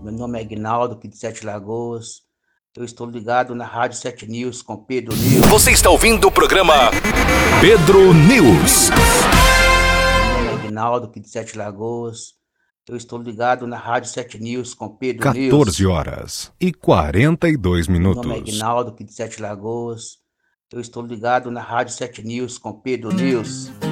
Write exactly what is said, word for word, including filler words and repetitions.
Meu nome é Aguinaldo, aqui de Sete Lagoas. Eu estou ligado na Rádio Sete News com Pedro News. Você está ouvindo o programa Pedro News. Meu nome é Aguinaldo, aqui de Sete Lagoas. Eu estou ligado na Rádio Sete News com Pedro News. quatorze horas e quarenta e dois minutos. Meu nome é Aguinaldo, aqui de Sete Lagoas. Eu estou ligado na Rádio Sete News com Pedro News.